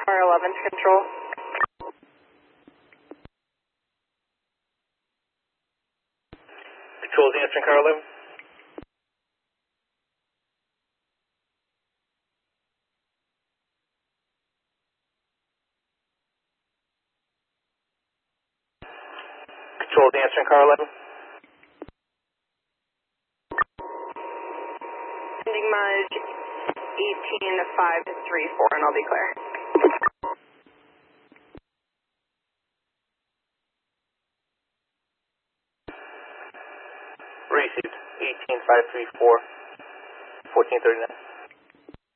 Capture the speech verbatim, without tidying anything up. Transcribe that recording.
Car eleven to control. Control is answering car eleven. Control is answering car eleven. Sending Mudge eighteen to five to three four, and I'll be clear. Received eighteen five three four, fourteen thirty-nine.